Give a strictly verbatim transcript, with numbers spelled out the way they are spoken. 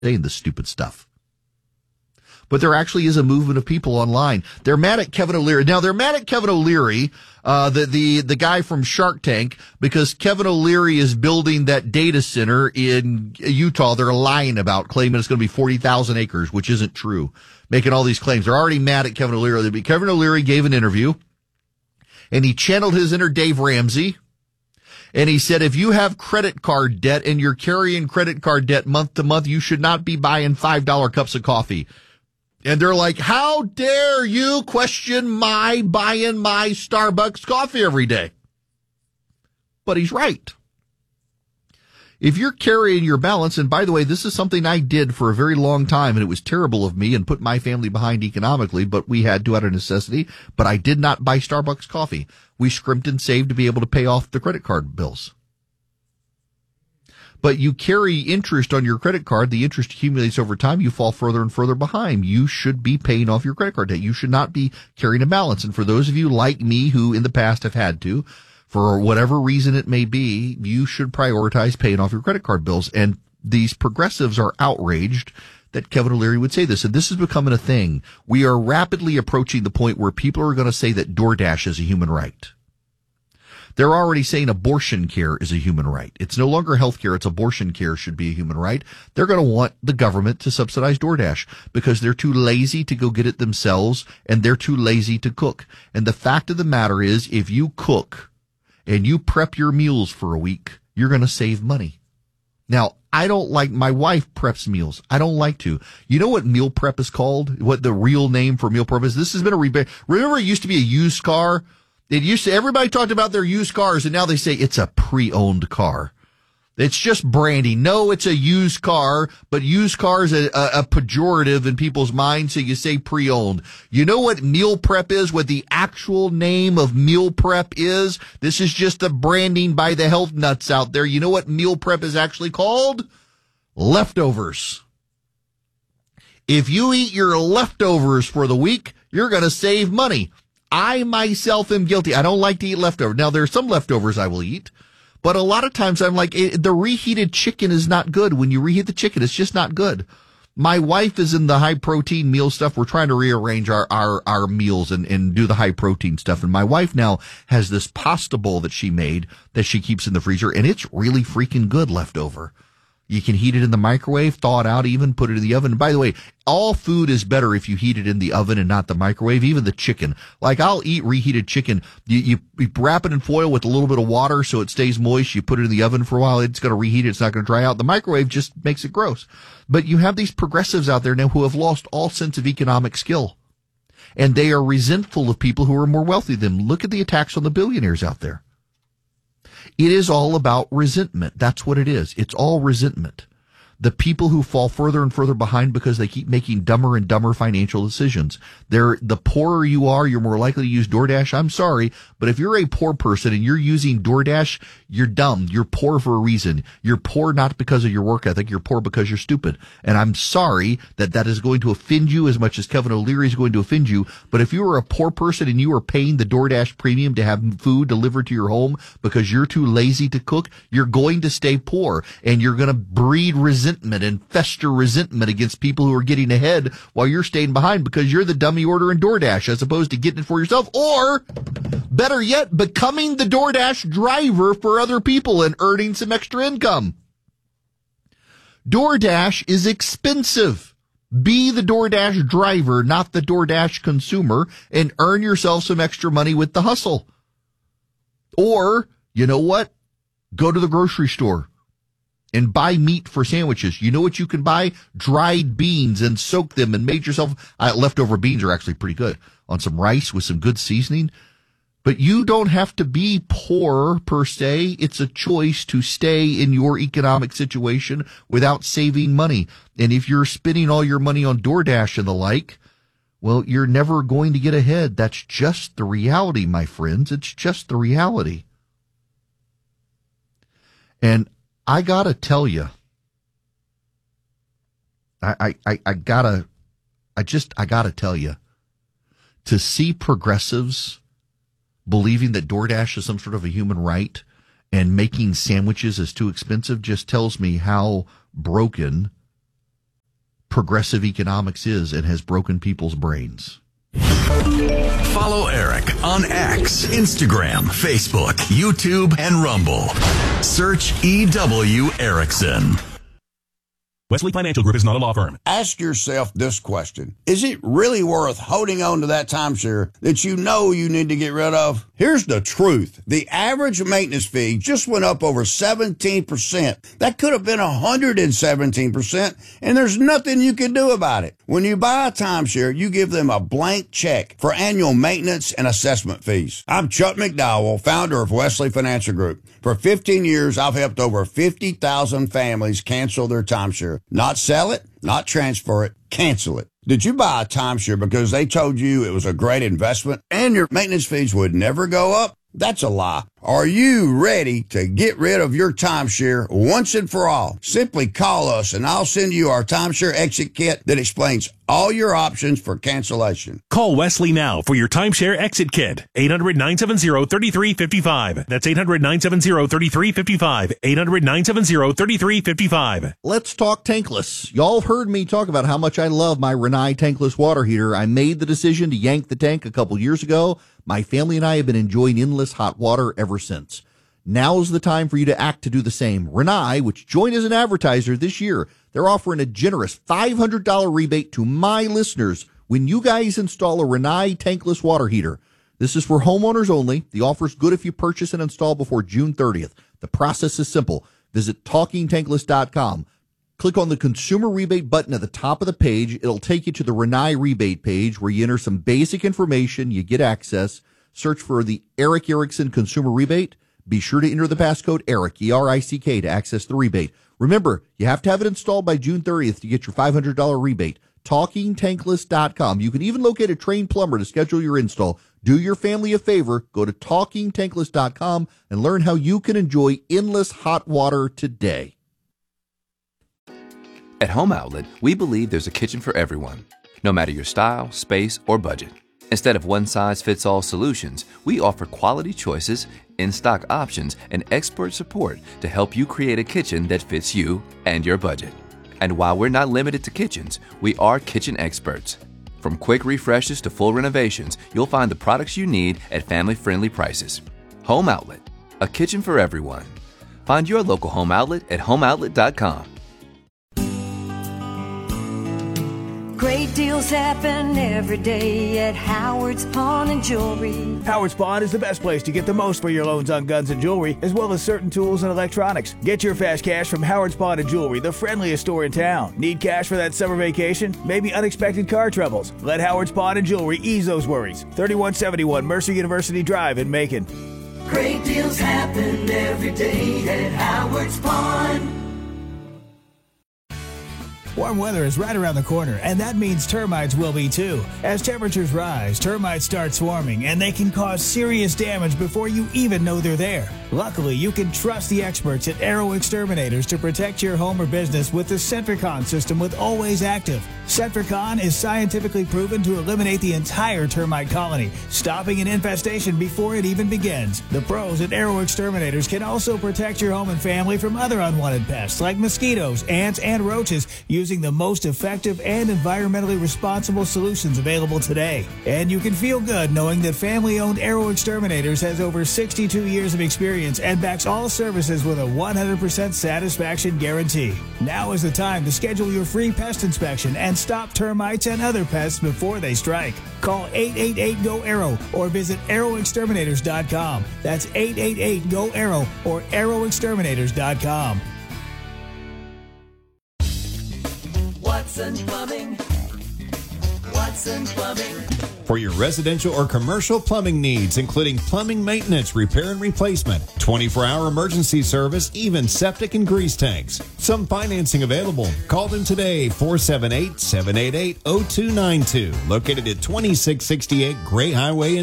saying this stupid stuff. But there actually is a movement of people online. They're mad at Kevin O'Leary. Now, they're mad at Kevin O'Leary, uh, the, the, the guy from Shark Tank, because Kevin O'Leary is building that data center in Utah they're lying about, claiming it's going to be forty thousand acres, which isn't true, making all these claims. They're already mad at Kevin O'Leary. Kevin O'Leary gave an interview, and he channeled his inner Dave Ramsey. And he said, if you have credit card debt and you're carrying credit card debt month to month, you should not be buying five dollar cups of coffee. And they're like, how dare you question my buying my Starbucks coffee every day? But he's right. If you're carrying your balance, and by the way, this is something I did for a very long time, and it was terrible of me and put my family behind economically, but we had to out of necessity. But I did not buy Starbucks coffee. We scrimped and saved to be able to pay off the credit card bills. But you carry interest on your credit card. The interest accumulates over time. You fall further and further behind. You should be paying off your credit card debt. You should not be carrying a balance. And for those of you like me who in the past have had to, for whatever reason it may be, you should prioritize paying off your credit card bills. And these progressives are outraged that Kevin O'Leary would say this. And this is becoming a thing. We are rapidly approaching the point where people are going to say that DoorDash is a human right. They're already saying abortion care is a human right. It's no longer health care. It's abortion care should be a human right. They're going to want the government to subsidize DoorDash because they're too lazy to go get it themselves, and they're too lazy to cook. And the fact of the matter is, if you cook and you prep your meals for a week, you're going to save money. Now, I don't like, my wife preps meals. I don't like to. You know what meal prep is called? What the real name for meal prep is? This has been a rebate. Remember, it used to be a used car. It used to, everybody talked about their used cars, and now they say it's a pre-owned car. It's just branding. No, it's a used car, but used car is a, a, a pejorative in people's minds, so you say pre-owned. You know what meal prep is, what the actual name of meal prep is? This is just the branding by the health nuts out there. You know what meal prep is actually called? Leftovers. If you eat your leftovers for the week, you're going to save money. I myself am guilty. I don't like to eat leftovers. Now, there are some leftovers I will eat, but a lot of times I'm like, the reheated chicken is not good. When you reheat the chicken, it's just not good. My wife is in the high protein meal stuff. We're trying to rearrange our, our, our meals and, and do the high protein stuff. And my wife now has this pasta bowl that she made that she keeps in the freezer, and it's really freaking good leftover. You can heat it in the microwave, thaw it out, even put it in the oven. And by the way, all food is better if you heat it in the oven and not the microwave, even the chicken. Like, I'll eat reheated chicken. You, you, you wrap it in foil with a little bit of water so it stays moist. You put it in the oven for a while. It's going to reheat it. It's not going to dry out. The microwave just makes it gross. But you have these progressives out there now who have lost all sense of economic skill. And they are resentful of people who are more wealthy than them. Look at the attacks on the billionaires out there. It is all about resentment. That's what it is. It's all resentment. The people who fall further and further behind because they keep making dumber and dumber financial decisions. They're, the poorer you are, you're more likely to use DoorDash. I'm sorry, but if you're a poor person and you're using DoorDash, you're dumb. You're poor for a reason. You're poor not because of your work ethic. You're poor because you're stupid. And I'm sorry that that is going to offend you as much as Kevin O'Leary is going to offend you. But if you are a poor person and you are paying the DoorDash premium to have food delivered to your home because you're too lazy to cook, you're going to stay poor, and you're going to breed resentment and fester resentment against people who are getting ahead while you're staying behind because you're the dummy ordering DoorDash as opposed to getting it for yourself, or better yet, becoming the DoorDash driver for other people and earning some extra income. DoorDash is expensive. Be the DoorDash driver, not the DoorDash consumer, and earn yourself some extra money with the hustle. Or, you know what? Go to the grocery store and buy meat for sandwiches. You know what you can buy? Dried beans, and soak them and make yourself, uh, leftover beans are actually pretty good on some rice with some good seasoning. But you don't have to be poor per se. It's a choice to stay in your economic situation without saving money. And if you're spending all your money on DoorDash and the like, well, you're never going to get ahead. That's just the reality, my friends. It's just the reality. And I gotta tell you, I, I, I gotta, I just, I gotta tell you, to see progressives believing that DoorDash is some sort of a human right and making sandwiches is too expensive just tells me how broken progressive economics is and has broken people's brains. Follow Eric on X, Instagram, Facebook, YouTube, and Rumble. Search E W Erickson. Wesley Financial Group is not a law firm. Ask yourself this question. Is it really worth holding on to that timeshare that you know you need to get rid of? Here's the truth. The average maintenance fee just went up over seventeen percent. That could have been one hundred seventeen percent, and there's nothing you can do about it. When you buy a timeshare, you give them a blank check for annual maintenance and assessment fees. I'm Chuck McDowell, founder of Wesley Financial Group. For fifteen years, I've helped over fifty thousand families cancel their timeshare. Not sell it, not transfer it, cancel it. Did you buy a timeshare because they told you it was a great investment and your maintenance fees would never go up? That's a lie. Are you ready to get rid of your timeshare once and for all? Simply call us and I'll send you our timeshare exit kit that explains all your options for cancellation. Call Wesley now for your timeshare exit kit. eight hundred, nine seven zero, three three five five. That's eight hundred, nine seven zero, three three five five. eight hundred, nine seven zero, three three five five. Let's talk tankless. Y'all have heard me talk about how much I love my Rinnai tankless water heater. I made the decision to yank the tank a couple years ago. My family and I have been enjoying endless hot water ever since. Now's the time for you to act to do the same. Rinnai, which joined as an advertiser this year, they're offering a generous five hundred dollars rebate to my listeners when you guys install a Rinnai tankless water heater. This is for homeowners only. The offer's good if you purchase and install before June thirtieth. The process is simple. Visit talking tankless dot com. Click on the consumer rebate button at the top of the page. It'll take you to the Rinnai rebate page where you enter some basic information. You get access. Search for the Eric Erickson consumer rebate. Be sure to enter the passcode ERIC, E R I C K, to access the rebate. Remember, you have to have it installed by June thirtieth to get your five hundred dollars rebate. talking tankless dot com. You can even locate a trained plumber to schedule your install. Do your family a favor. Go to talking tankless dot com and learn how you can enjoy endless hot water today. At Home Outlet, we believe there's a kitchen for everyone, no matter your style, space, or budget. Instead of one-size-fits-all solutions, we offer quality choices, in-stock options, and expert support to help you create a kitchen that fits you and your budget. And while we're not limited to kitchens, we are kitchen experts. From quick refreshes to full renovations, you'll find the products you need at family-friendly prices. Home Outlet, a kitchen for everyone. Find your local Home Outlet at home outlet dot com. Great deals happen every day at Howard's Pawn and Jewelry. Howard's Pawn is the best place to get the most for your loans on guns and jewelry, as well as certain tools and electronics. Get your fast cash from Howard's Pawn and Jewelry, the friendliest store in town. Need cash for that summer vacation? Maybe unexpected car troubles? Let Howard's Pawn and Jewelry ease those worries. thirty-one seventy-one Mercer University Drive in Macon. Great deals happen every day at Howard's Pawn. Warm weather is right around the corner, and that means termites will be too. As temperatures rise, termites start swarming, and they can cause serious damage before you even know they're there. Luckily, you can trust the experts at Arrow Exterminators to protect your home or business with the Centricon system with Always Active. Centricon is scientifically proven to eliminate the entire termite colony, stopping an infestation before it even begins. The pros at Arrow Exterminators can also protect your home and family from other unwanted pests like mosquitoes, ants, and roaches using the most effective and environmentally responsible solutions available today. And you can feel good knowing that family-owned Arrow Exterminators has over sixty-two years of experience and backs all services with a one hundred percent satisfaction guarantee. Now is the time to schedule your free pest inspection and stop termites and other pests before they strike. Call eight eight eight, G O, ARROW or visit arrow exterminators dot com. That's eight eight eight, G O, ARROW or arrow exterminators dot com. Watson Plumbing. Watson Plumbing. For your residential or commercial plumbing needs, including plumbing maintenance, repair and replacement, twenty-four hour emergency service, even septic and grease tanks. Some financing available. Call them today, four seven eight, seven eight eight, zero two nine two. Located at twenty-six sixty-eight Gray Highway in